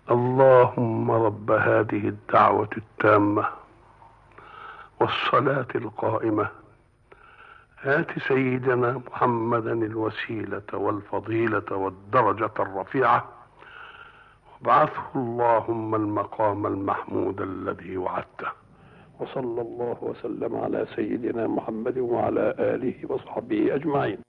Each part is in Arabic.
اللهم رب هذه الدعوة التامة والصلاة القائمة، آت سيدنا محمدا الوسيلة والفضيلة والدرجة الرفيعة، وابعثه اللهم المقام المحمود الذي وعدته. وصلى الله وسلم على سيدنا محمد وعلى آله وصحبه أجمعين.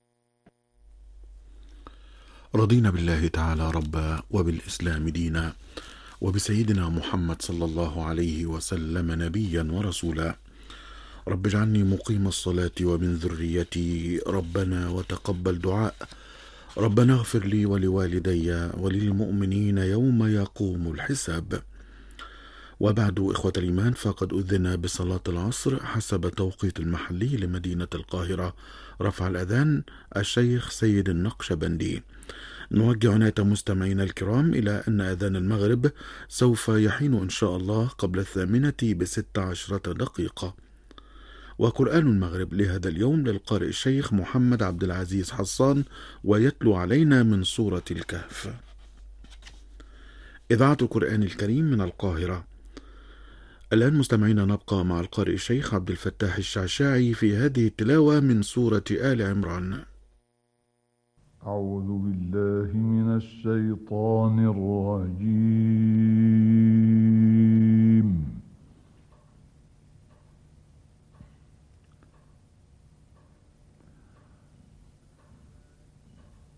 رضينا بالله تعالى ربا، وبالإسلام دينا، وبسيدنا محمد صلى الله عليه وسلم نبيا ورسولا. رب اجعلني مقيم الصلاة ومن ذريتي ربنا وتقبل دعاء. ربنا اغفر لي ولوالدي وللمؤمنين يوم يقوم الحساب. وبعد، إخوة الإيمان، فقد أذن بصلاة العصر حسب توقيت المحلي لمدينة القاهرة. رفع الأذان الشيخ سيد النقشبندي. نوجه عناية مستمعينا الكرام إلى أن أذان المغرب سوف يحين إن شاء الله قبل 8:16 وقرآن المغرب لهذا اليوم للقارئ الشيخ محمد عبد العزيز حصان، ويتلو علينا من سورة الكهف. إذاعة القرآن الكريم من القاهرة. الآن مستمعينا نبقى مع القارئ الشيخ عبد الفتاح الشعشاعي في هذه التلاوة من سورة آل عمران. أعوذ بالله من الشيطان الرجيم.